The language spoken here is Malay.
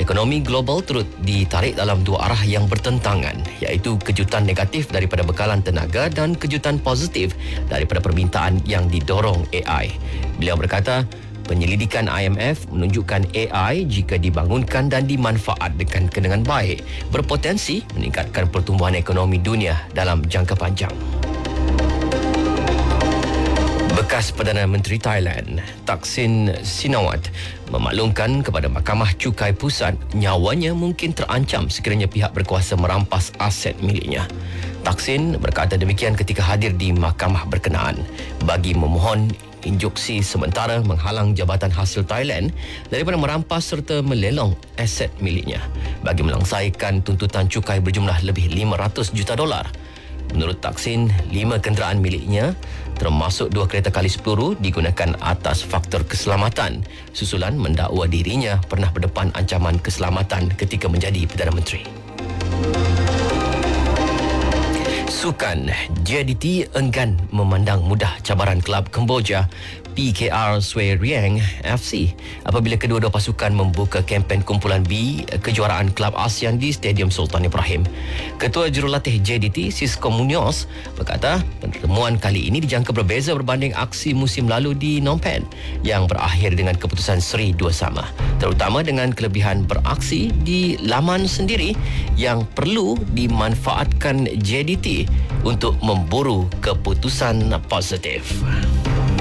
Ekonomi global turut ditarik dalam dua arah yang bertentangan, iaitu kejutan negatif daripada bekalan tenaga dan kejutan positif daripada permintaan yang didorong AI. Beliau berkata, penyelidikan IMF menunjukkan AI jika dibangunkan dan dimanfaatkan dengan baik berpotensi meningkatkan pertumbuhan ekonomi dunia dalam jangka panjang. Bekas Perdana Menteri Thailand, Thaksin Shinawatra, memaklumkan kepada Mahkamah Cukai Pusat nyawanya mungkin terancam sekiranya pihak berkuasa merampas aset miliknya. Thaksin berkata demikian ketika hadir di mahkamah berkenaan bagi memohon injuksi sementara menghalang Jabatan Hasil Thailand daripada merampas serta melelong aset miliknya bagi melangsaikan tuntutan cukai berjumlah lebih $500 juta. Menurut Thaksin, 5 kenderaan miliknya termasuk 2 kereta kalis peluru digunakan atas faktor keselamatan susulan mendakwa dirinya pernah berdepan ancaman keselamatan ketika menjadi Perdana Menteri. Sukan, JDT enggan memandang mudah cabaran kelab Kemboja PKR Soi Rieng FC apabila kedua-dua pasukan membuka kempen kumpulan B kejuaraan Kelab ASEAN di Stadium Sultan Ibrahim. Ketua Jurulatih JDT, Cisco Munoz, berkata pertemuan kali ini dijangka berbeza berbanding aksi musim lalu di Phnom Penh yang berakhir dengan keputusan seri 2 sama, terutama dengan kelebihan beraksi di laman sendiri yang perlu dimanfaatkan JDT untuk memburu keputusan positif.